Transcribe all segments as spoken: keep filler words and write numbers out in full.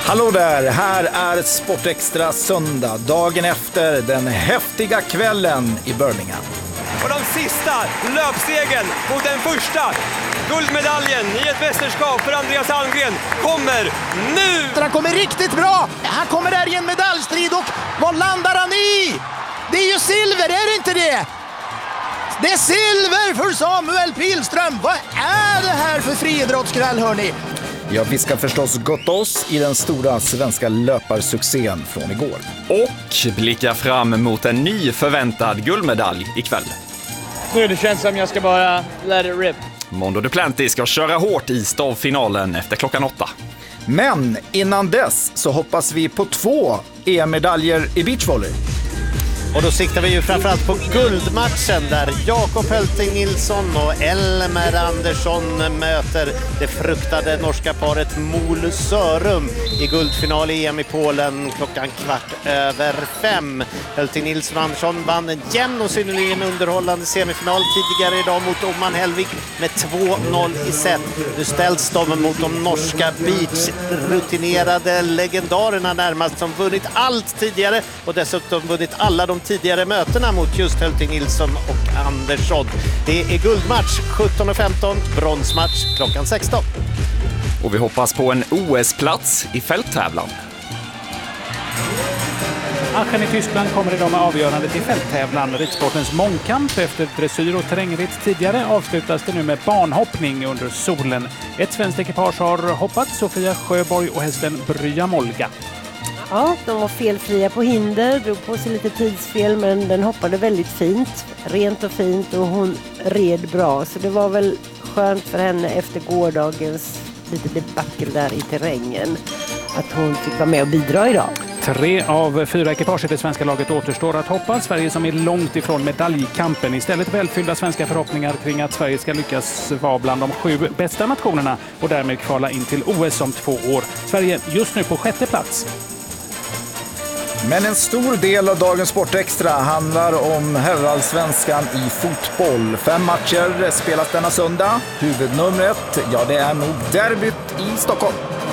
Hallå där, här är Sportextra söndag, dagen efter den häftiga kvällen i Birmingham. Och de sista löpstegen mot den första guldmedaljen i ett mästerskap för Andreas Almgren kommer nu! Han kommer riktigt bra! Han kommer där i en medaljstrid och vad landar han i? Det är ju silver, är det inte det? Det är silver för Samuel Pilström! Vad är det här för friidrottskväll, hörni? Ja, vi ska förstås gotta oss i den stora svenska löparsuccén från igår. Och blicka fram mot en ny förväntad guldmedalj ikväll. Nu det känns som jag ska bara let it rip. Mondo Duplantis ska köra hårt i stavfinalen efter klockan åtta. Men innan dess så hoppas vi på två E M-medaljer i beachvolley. Och då siktar vi ju framförallt på guldmatchen där Jakob Hölting Nilsson och Elmer Andersson möter det fruktade norska paret Mol Sørum i guldfinal i E M i Polen klockan kvart över fem. Hölting Nilsson och Andersson vann en jämn och synnerligen underhållande semifinal tidigare idag mot Oman Helvig med två noll i set. Nu ställs de mot de norska beach-rutinerade legendarerna närmast som vunnit allt tidigare och dessutom vunnit alla de tidigare mötena mot just Hölting Nilsson och Andersson. Det är guldmatch sjutton och femton, bronsmatch klockan sexton. Och vi hoppas på en O S-plats i fälttävlan. Aachen i Tyskland kommer idag med avgörandet i fälttävlan. Ridsportens mångkamp efter dressyr och terrängritt tidigare avslutas det nu med barnhoppning under solen. Ett svenskt ekipage har hoppat, Sofia Sjöborg och hästen Brya Molga. Ja, de var felfria på hinder, drog på sig lite tidsfel men den hoppade väldigt fint, rent och fint och hon red bra. Så det var väl skönt för henne efter gårdagens lite debacle där i terrängen att hon fick vara med och bidra idag. Tre av fyra ekipage i det svenska laget återstår att hoppa. Sverige som är långt ifrån medaljkampen. Istället välfyllda svenska förhoppningar kring att Sverige ska lyckas vara bland de sju bästa nationerna och därmed kvala in till O S om två år. Sverige just nu på sjätte plats. Men en stor del av dagens Sportextra handlar om herrallsvenskan i fotboll. Fem matcher spelas denna söndag. Huvudnumret, ja det är nog derbyt i Stockholm.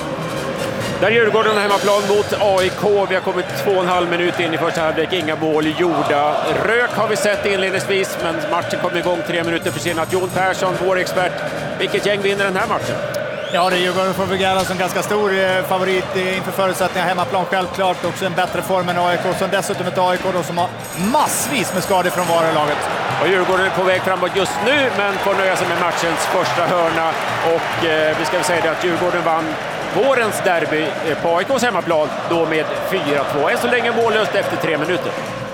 Där Djurgården hemmaplan mot A I K. Vi har kommit två och en halv minut in i första halvlek. Inga mål gjorda. Rök har vi sett inledningsvis, men matchen kom igång tre minuter försenat. Jon Persson, vår expert. Vilket gäng vinner den här matchen? Ja, det är Djurgården får Vigara som ganska stor favorit inför förutsättningar hemmaplan. Självklart också en bättre form än A I K. Som dessutom ett A I K då, som har massvis med skador från varulaget. Och Djurgården är på väg framåt just nu, men får nöja sig med matchens första hörna. Och eh, vi ska väl säga det att Djurgården vann vårens derby på A I K:s hemmaplan då med fyra två. Än så länge mållöst efter tre minuter.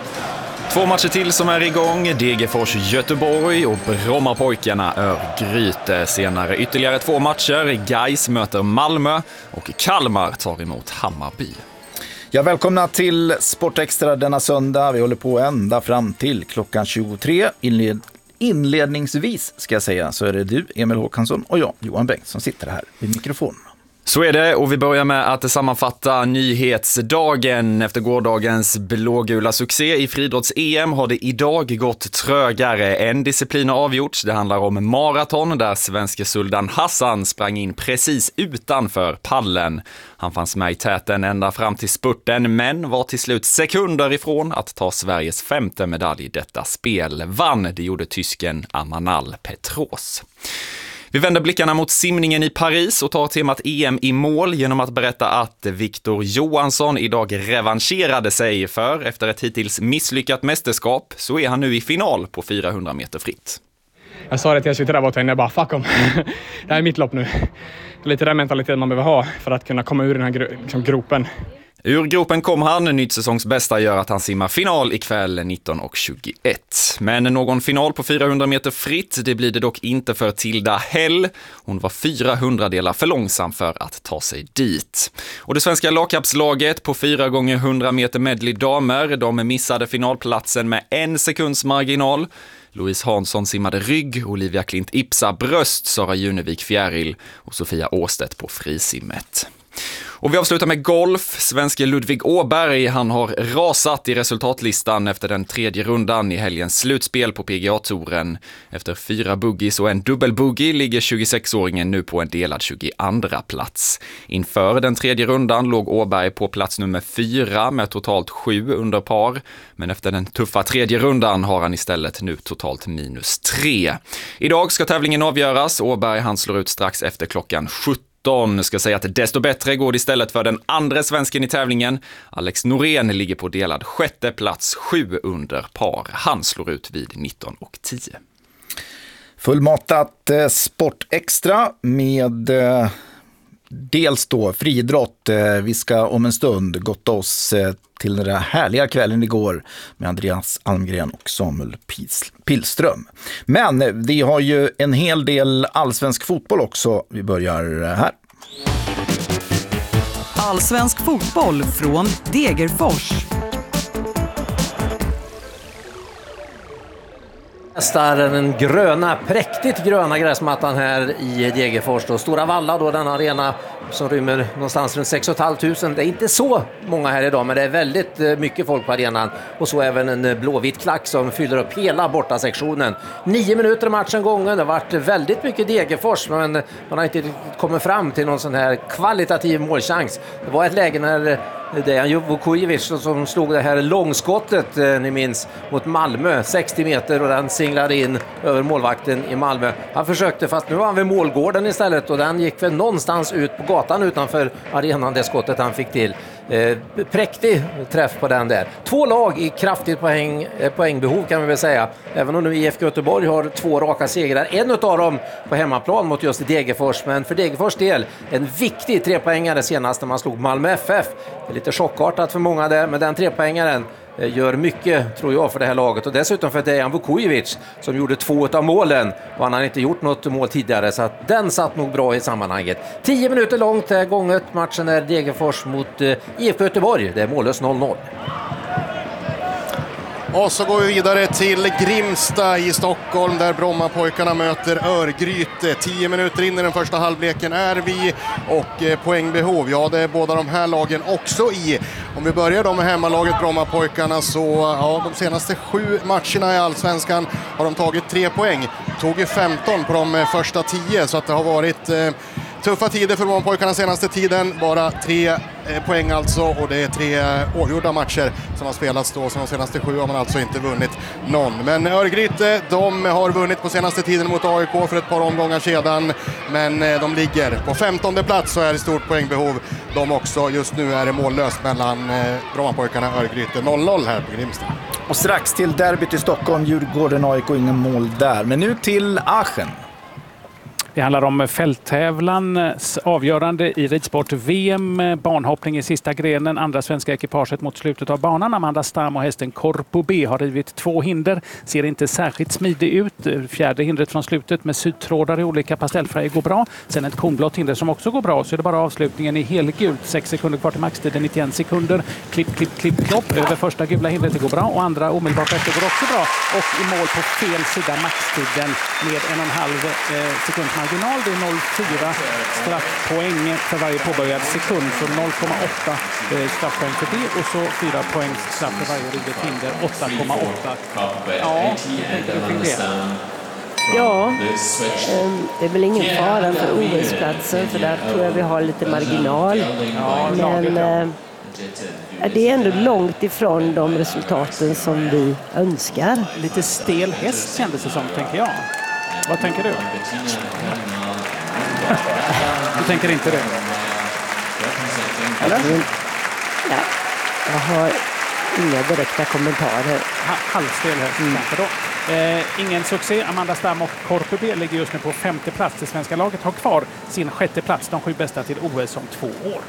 Två matcher till som är igång. Degerfors Göteborg och Brommapojkarna Örgryte. Senare ytterligare två matcher. Gais möter Malmö och Kalmar tar emot Hammarby. Ja, välkomna till Sportextra denna söndag. Vi håller på ända fram till klockan tjugotre. Inled- inledningsvis ska jag säga så är det du, Emil Håkansson, och jag, Johan Bengt, som sitter här vid mikrofonen. Så är det, och vi börjar med att sammanfatta nyhetsdagen. Efter gårdagens blågula succé i friidrotts-E M har det idag gått trögare. En disciplin har avgjorts. Det handlar om maraton där svenske Suldan Hassan sprang in precis utanför pallen. Han fanns med i täten ända fram till spurten, men var till slut sekunder ifrån att ta Sveriges femte medalj i detta spel. Vann, det gjorde tysken Amanal Petros. Vi vänder blickarna mot simningen i Paris och tar temat E M i mål genom att berätta att Victor Johansson idag revanscherade sig för efter ett hittills misslyckat mästerskap så är han nu i final på fyrahundra meter fritt. Jag sa det till jag sitter där borta inne, jag bara fuck om. Det här är mitt lopp nu. Det är lite den mentaliteten man behöver ha för att kunna komma ur den här gro- liksom gropen. Ur gropen kom han, nytt säsongsbästa gör att han simmar final ikväll nitton och tjugoett. Men någon final på fyrahundra meter fritt, det blir det dock inte för Tilda Hell. Hon var fyra hundradelar för långsam för att ta sig dit. Och det svenska lagkapslaget på fyra gånger hundra meter medley damer, de missade finalplatsen med en sekunds marginal. Louise Hansson simmade rygg, Olivia Klint Ipsa bröst, Sara Junevik fjäril och Sofia Åstedt på frisimmet. Och vi avslutar med golf. Svenske Ludvig Åberg, han har rasat i resultatlistan efter den tredje rundan i helgens slutspel på P G A-touren. Efter fyra boogies och en dubbelboogie ligger tjugosex-åringen nu på en delad tjugoandra plats. Inför den tredje rundan låg Åberg på plats nummer fyra med totalt sju under par. Men efter den tuffa tredje rundan har han istället nu totalt minus tre. Idag ska tävlingen avgöras. Åberg han slår ut strax efter klockan sjutton. Ska säga att desto bättre går det istället för den andra svensken i tävlingen. Alex Norén ligger på delad sjätte plats, sju under par. Han slår ut vid nitton och tio. Fullmatat eh, Sport Extra med eh, dels då friidrott. Eh, vi ska om en stund gotta oss eh, till den där härliga kvällen igår med Andreas Almgren och Samuel Pilström. Men vi har ju en hel del allsvensk fotboll också. Vi börjar här. Allsvensk fotboll från Degerfors. Testar den gröna, präktigt gröna gräsmattan här i Degerfors. Då. Stora Valla, då, den arena som rymmer någonstans runt sex tusen femhundra. Det är inte så många här idag, men det är väldigt mycket folk på arenan. Och så även en blåvit klack som fyller upp hela borta sektionen. Nio minuter i matchen gången. Det har varit väldigt mycket Degerfors, men man har inte kommit fram till någon sån här kvalitativ målchans. Det var ett läge när Dejan Vukojevic som slog det här långskottet, ni minns, mot Malmö, sextio meter, och den singlade in över målvakten i Malmö. Han försökte, fast nu var han vid målgården istället, och den gick väl någonstans ut på gatan utanför arenan, det skottet han fick till. Eh, präktig träff på den där. Två lag i kraftigt poäng, eh, poängbehov kan vi väl säga. Även om nu I F K Göteborg har två raka segrar. En av dem på hemmaplan mot just Degerfors. Men för Degerfors del en viktig trepoängare senast när man slog Malmö F F. Det är lite chockartat för många där, men den trepoängaren gör mycket, tror jag, för det här laget. Och dessutom för Dejan Vukojevic som gjorde två av målen, och han har inte gjort något mål tidigare, så att den satt nog bra i sammanhanget. Tio minuter långt är gånget. Matchen är Degerfors mot I F K Göteborg. Det är mållös noll noll. Och så går vi vidare till Grimsta i Stockholm där Brommapojkarna möter Örgryte. Tio minuter in i den första halvleken är vi, och poängbehov, ja, det är båda de här lagen också i. Om vi börjar då med hemmalaget Brommapojkarna, så ja, de senaste sju matcherna i Allsvenskan har de tagit tre poäng. Tog ju femton på de första tio, så att det har varit eh, tuffa tider för Brommapojkarna senaste tiden. Bara tre eh, poäng alltså, och det är tre oavgjorda matcher som har spelats då. Så de senaste sju har man alltså inte vunnit någon. Men Örgryte, de har vunnit på senaste tiden mot A I K för ett par omgångar sedan. Men eh, de ligger på femtonde plats, så är det stort poängbehov. De också, just nu är det mållöst mellan eh, Brommapojkarna och Örgryte. noll noll här på Grimsta. Och strax till derbyt i Stockholm, Djurgården A I K, ingen mål där. Men nu till Aachen. Det handlar om fälttävlans avgörande i ridsport V M. Banhoppning i sista grenen. Andra svenska ekipaget mot slutet av banan. Amanda Stam och hästen Corpo B har rivit två hinder. Ser inte särskilt smidig ut. Fjärde hindret från slutet med sydtrådar i olika pastellfärger går bra. Sen ett kornblått hinder som också går bra. Så är det bara avslutningen i helgult. sex sekunder kvar till maxtiden, nittioen sekunder. Klipp, klipp, klipp, klopp. Över första gula hindret, det går bra. Och andra omedelbart efter går också bra. Och i mål på fel sida maxtiden med en och en halv eh, sekund marginal. Det är noll komma fyra straffpoäng för varje påbörjad sekund, så noll komma åtta eh, straffpoäng för det, och så fyra poäng straff för varje rivet hinder, åtta komma åtta. Ja, jag tänker kring det. Ja, det är väl ingen fara för O S-platsen, för där tror jag vi har lite marginal. Men eh, det är ändå långt ifrån de resultaten som vi önskar. Lite stel häst kändes det som, tänker jag. Vad tänker du? Du tänker inte det? Eller? Ja, jag har inga direkta kommentarer. Ha, halvstel här, mm. kanske då. Eh, ingen succé. Amanda Stam och Corpo B ligger just nu på femte plats. Det svenska laget har kvar sin sjätte plats. De sju bästa till O S om två år.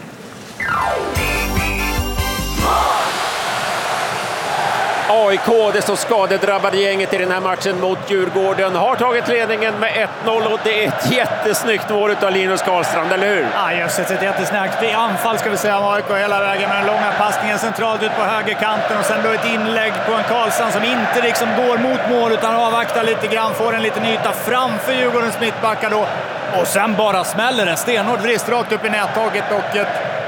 A I K, det så skadedrabbade gänget i den här matchen mot Djurgården, har tagit ledningen med ett noll, och det är ett jättesnyggt mål av Linus Karlstrand, eller hur? Ja, just det, ett jättesnyggt. Det är anfall, ska vi säga, av A I K hela vägen med den långa passningen centralt ut på högerkanten, och sen då ett inlägg på en Karlstrand som inte liksom går mot mål utan avvaktar lite grann, får en liten yta framför Djurgårdens mittbackar då, och sen bara smäller en stenhård vrist rakt upp i nättaget, och ett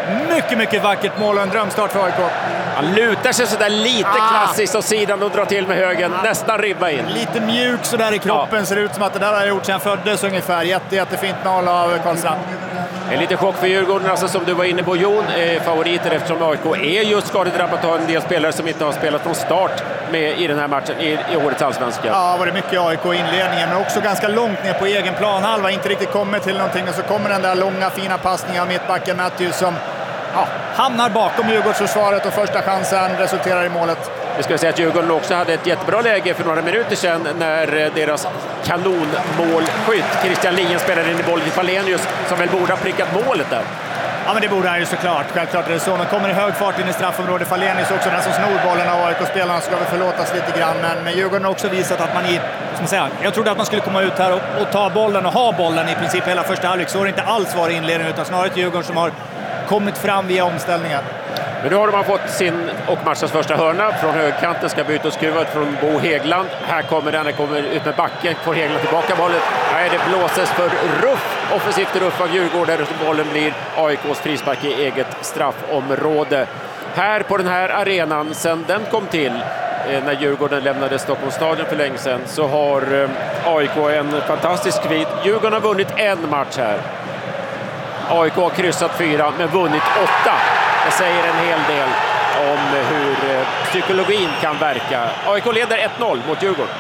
Mycket, mycket vackert mål och en drömstart för A I K. Han lutar sig sådär lite Ah. klassiskt åt sidan och drar till med högen. Nästan ribba in. Lite mjuk sådär i kroppen. Ja. Ser ut som att det där har gjort sedan föddes ungefär. Jätte, jättefint mål av Karlstrand. En liten chock för Djurgården, alltså, som du var inne på Jon, eh, favoriter eftersom A I K är just skadedrabbat och har en del spelare som inte har spelat från start med i den här matchen i, i årets allsvenska. Ja, var det mycket A I K i inledningen, men också ganska långt ner på egen planhalva. Inte riktigt kommit till någonting och så kommer den där långa fina passningen av mittbacken Matthews som ja, hamnar bakom Djurgårdsförsvaret och första chansen resulterar i målet. Vi ska säga att Djurgården också hade ett jättebra läge för några minuter sedan när deras kanonmålskytt Christian Lien spelade in i bollen till Falenius som väl borde ha prickat målet där. Ja, men det borde han ju såklart. Självklart är det så. Men kommer i hög fart in i straffområdet. Falenius också, den som snor bollen av A I K-spelarna, ska väl förlåtas lite grann. Men, men Djurgården har också visat att man i... Som säga, jag trodde att man skulle komma ut här och, och ta bollen och ha bollen i princip hela första halvlek. Så har det inte alls varit inledningen, utan snarare ett Djurgården som har kommit fram via omställningar. Men nu har man fått sin och matchens första hörna från högkanten, ska byta och skruva från Bo Häggland. Här kommer den, den kommer ut med backen, får Häggland tillbaka bollen. Nej, det blåses för ruff, offensivt ruff av Djurgården och bollen blir A I K:s frispark i eget straffområde. Här på den här arenan, sen den kom till, när Djurgården lämnade Stockholms stadion för länge sedan, så har A I K en fantastisk vid. Djurgården har vunnit en match här. A I K har kryssat fyra, men vunnit åtta. Det säger en hel del om hur psykologin kan verka. A I K leder ett noll mot Djurgården.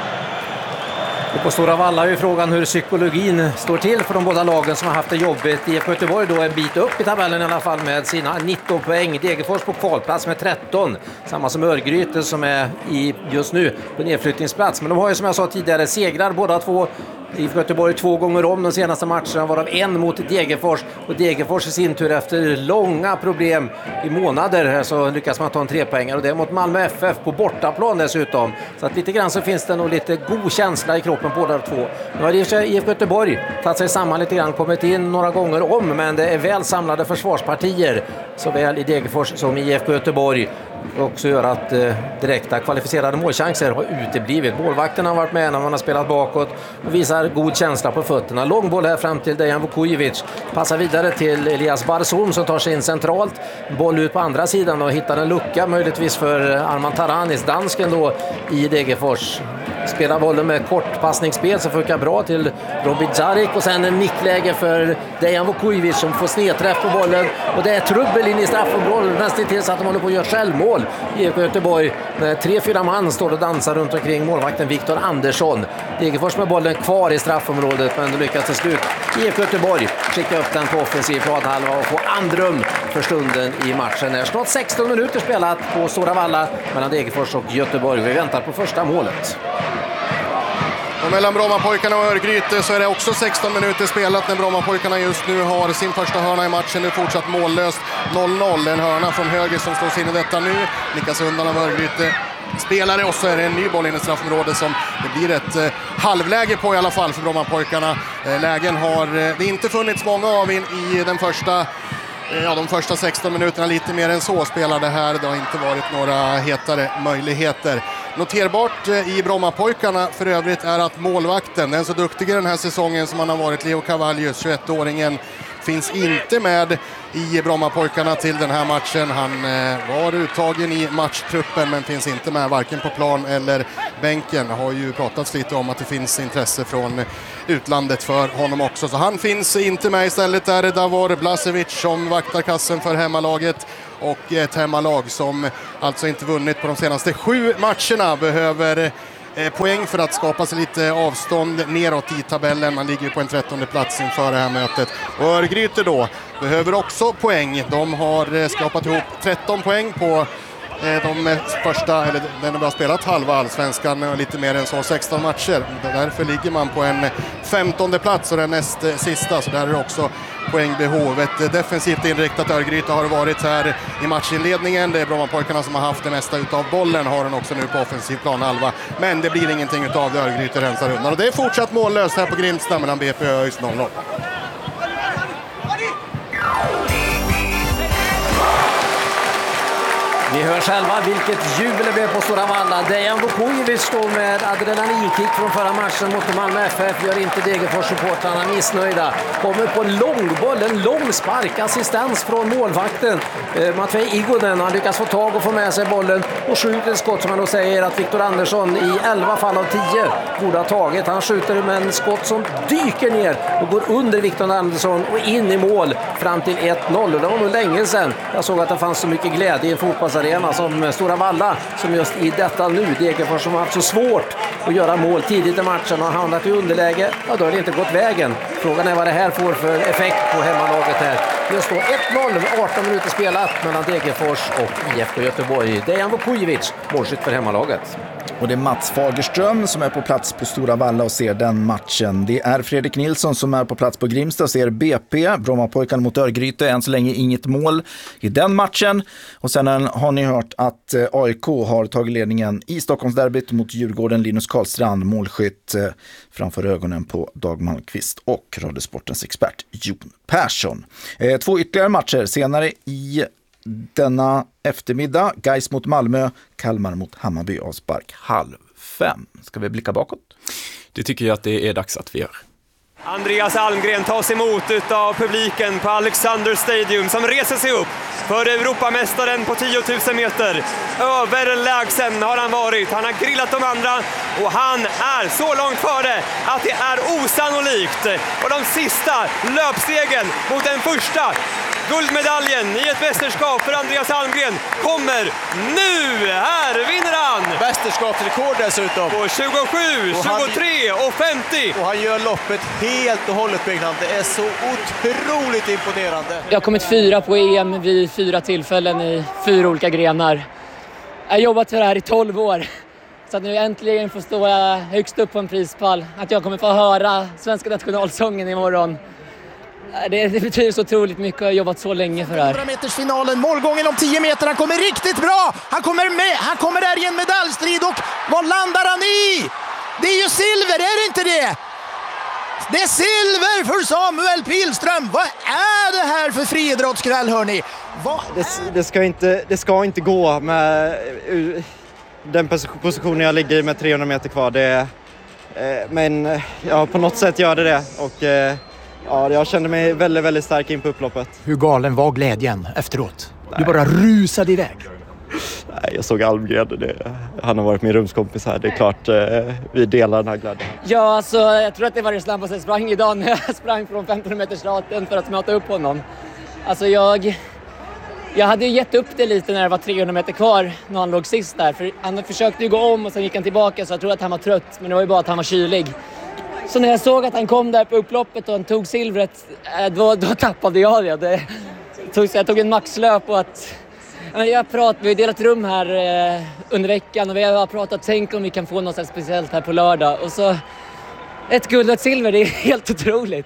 Och på Stora Valla är ju frågan hur psykologin står till för de båda lagen som har haft det jobbigt. I F K Göteborg då en bit upp i tabellen i alla fall med sina nitton poäng. Degerfors på kvalplats med tretton. Samma som Örgryte som är i just nu på nedflyttningsplats. Men de har ju som jag sa tidigare segrar båda två. I F K Göteborg två gånger om de senaste matcherna, varav en mot Degerfors. Och Degerfors i sin tur efter långa problem i månader så lyckas man ta en trepoängare. Och det är mot Malmö F F på bortaplan dessutom. Så att lite grann så finns det nog lite god känsla i kroppen på båda två. Nu har I F K Göteborg tagit sig samman lite grann, kommit in några gånger om. Men det är väl samlade försvarspartier såväl i Degerfors som i I F K Göteborg. Också gör att eh, direkta kvalificerade målchanser har uteblivit. Målvakterna har varit med när man har spelat bakåt och visar god känsla på fötterna. Lång boll här fram till Dejan Vukojevic. Passar vidare till Elias Barzoum som tar sig in centralt. Boll ut på andra sidan och hittar en lucka möjligtvis för Arman Taranis, dansken då i Degerfors. Spelar bollen med kortpassningsspel som funkar bra till Robin Zarik och sen en nickläge för Dejan Vukojevic som får snedträff på bollen och det är trubbel in i straffområdet nästan till så att de håller på att göra självmål i I F K Göteborg. Tre, fyra man står och dansar runt omkring målvakten Viktor Andersson. Degerfors med bollen kvar i straffområdet men det lyckas till slut I F K Göteborg skicka upp den på offensiv planhalva och få andrum för stunden i matchen. Det är snart sexton minuter spelat på Stora Valla mellan Degerfors och Göteborg. Vi väntar på första målet. Och mellan Brommapojkarna och Örgryte så är det också sexton minuter spelat när Brommapojkarna just nu har sin första hörna i matchen. Det är fortsatt mållöst noll noll. En hörna från höger som slås in i detta nu. Nickas undan av Örgryte spelare och så är det en ny boll in i straffområdet som det blir ett eh, halvläge på i alla fall för Brommapojkarna. Eh, lägen har eh, det inte funnits många av in, i den första Ja, de första sexton minuterna, lite mer än så spelade här. Det har inte varit några hetare möjligheter. Noterbart i Brommapojkarna för övrigt är att målvakten, den så duktiga den här säsongen som han har varit, Leo Cavallius, tjugoettåringen, finns inte med i Brommapojkarna till den här matchen. Han eh, var uttagen i matchtruppen men finns inte med varken på plan eller bänken. Har ju pratats lite om att det finns intresse från utlandet för honom också. Så han finns inte med. Istället är det Davor Blasevic som vaktar kassen för hemmalaget. Och ett hemmalag som alltså inte vunnit på de senaste sju matcherna behöver poäng för att skapa sig lite avstånd neråt i tabellen. Man ligger på en trettonde plats inför det här mötet. Och Örgryte då behöver också poäng. De har skapat ihop tretton poäng på de första, eller den har spelat halva allsvenskan och lite mer än så, sexton matcher. Därför ligger man på en femtonde plats och den näst sista, så där är det också poängbehovet. Defensivt inriktat Örgryte har varit här i matchinledningen. Det är Brommapojkarna som har haft det mesta utav bollen, har den också nu på offensiv plan halva. Men det blir ingenting utav det, Örgryte rensar undan. Och det är fortsatt mållöst här på Grimsta mellan B P och ÖIS noll noll. Ni hör själva vilket jubel det blev på Stora Valla. Dejan Vukojevic står med adrenalinkick från förra matchen mot Malmö F F. Gör inte Degerfors-supportrarna missnöjda. Kommer på en långboll, en lång spark, assistens från målvakten. Eh, Matvej Igonen, han lyckas få tag och få med sig bollen och skjuter ett skott som han då säger att Viktor Andersson i elva fall av tio borde ha tagit. Han skjuter med en skott som dyker ner och går under Viktor Andersson och in i mål fram till ett noll. Och det var nog länge sedan jag såg att det fanns så mycket glädje i en fotbollsarena som Stora Valla, som just i detta nu. Degerfors som har haft så svårt att göra mål tidigt i matchen och har hamnat i underläge. Ja, då har det inte gått vägen. Frågan är vad det här får för effekt på hemmalaget här. Just då ett noll, arton minuter spelat mellan Degerfors och I F K Göteborg. Dejan Vukojevic, målskytt för hemmalaget. Och det är Mats Fagerström som är på plats på Stora Valla och ser den matchen. Det är Fredrik Nilsson som är på plats på Grimsta och ser B P. Brommapojkarna mot Örgryte, än så länge inget mål i den matchen. Och sen har ni hört att A I K har tagit ledningen i Stockholmsderbyt mot Djurgården. Linus Karlstrand, målskytt framför ögonen på Dag Malmqvist och Radiosportens expert Jon Persson. Två ytterligare matcher senare i denna eftermiddag. Gais mot Malmö, Kalmar mot Hammarby, avspark halv fem. Ska vi blicka bakåt? Det tycker jag att det är dags att vi gör. Andreas Almgren tas emot av publiken på Alexander Stadium som reser sig upp för Europamästaren på tio tusen meter. Överlägsen har han varit. Han har grillat de andra och han är så långt före att det är osannolikt. Och de sista löpstegen mot den första guldmedaljen i ett mästerskap för Andreas Almgren kommer nu. Här vinner han! Mästerskapsrekord dessutom. På tjugosju, tjugotre och femtio. Och han gör loppet helt och hållet, Byggnads. Det är så otroligt imponerande. Jag har kommit fyra på E M vid fyra tillfällen i fyra olika grenar. Jag har jobbat för det här i tolv år. Så att nu äntligen får stå högst upp på en prispall. Att jag kommer få höra svenska nationalsången imorgon. Det, det betyder så otroligt mycket. Jag har jobbat så länge för det här. hundra meters finalen, målgången om tio meter. Han kommer riktigt bra. Han kommer med. Han kommer där i en medaljstrid. Och vad landar han i? Det är ju silver, är det inte det? Det är silver för Samuel Pilström. Vad är det här för friidrottskväll, hörni? Vad det, det, ska inte, det ska inte gå med den positionen jag ligger i med trehundra meter kvar. Det, men ja, på något sätt gör det det. Och ja, jag kände mig väldigt, väldigt stark in på upploppet. Hur galen var glädjen efteråt? Du bara rusade iväg. Nej, jag såg Almgren. Det, han har varit min rumskompis här. Det är klart eh, vi delar den här glädjen. Ja, alltså, jag tror att det var det snabbaste jag sprang idag när jag sprang från femton meters raten för att möta upp honom. Alltså jag... Jag hade ju gett upp det lite när det var trehundra meter kvar när han låg sist där. För han försökte ju gå om och sen gick han tillbaka, så jag tror att han var trött. Men det var ju bara att han var kylig. Så när jag såg att han kom där på upploppet och han tog silvret, då, då tappade jag det. det tog, så jag tog en maxlöp och att... Jag prat, vi har delat rum här eh, under veckan och vi har pratat, tänk om vi kan få något speciellt här på lördag. Och så ett guld och ett silver, det är helt otroligt.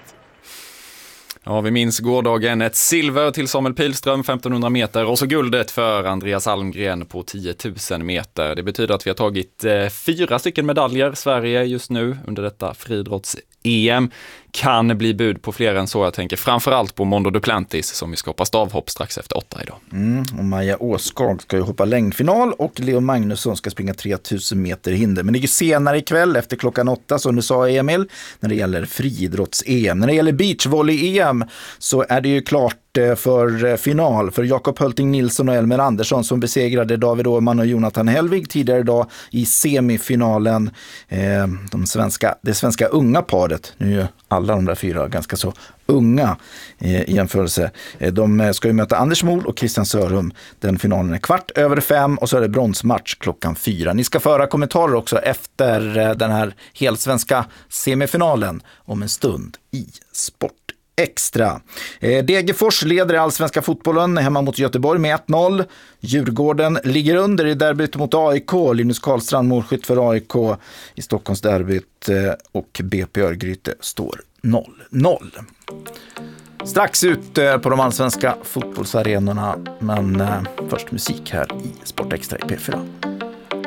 Ja, vi minns gårdagen, ett silver till Samuel Pilström femtonhundra meter och så guldet för Andreas Almgren på tio tusen meter. Det betyder att vi har tagit eh, fyra stycken medaljer Sverige just nu under detta friidrotts-E M. Kan bli bud på fler än så, jag tänker framförallt på Mondo Duplantis som vi ska hoppa stavhopp strax efter åtta idag. Mm, och Maja Åskog ska ju hoppa längdfinal och Leo Magnusson ska springa tre tusen meter hinder. Men det är ju senare ikväll efter klockan åtta, som du sa Emil, när det gäller friidrotts-E M. När det gäller beachvolley-E M så är det ju klart för final för Jakob Hölting Nilsson och Elmer Andersson som besegrade David Åhman och Jonathan Helvig tidigare idag i semifinalen. Eh, de svenska, det svenska unga paret, nu är ju alla de där fyra ganska så unga eh, i jämförelse. Eh, de ska ju möta Anders Mol och Christian Sörum. Den finalen är kvart över fem och så är det bronsmatch klockan fyra. Ni ska föra kommentarer också efter eh, den här helsvenska semifinalen om en stund i Sport Extra. Eh, Degerfors leder i allsvenska fotbollen hemma mot Göteborg med ett noll. Djurgården ligger under i derbyt mot A I K. Linus Karlstrand målskytt för A I K i Stockholms derbyt eh, och B P Örgryte står noll noll. Strax ut eh, på de allsvenska fotbollsarenorna, men eh, först musik här i Sport Extra i P fyra.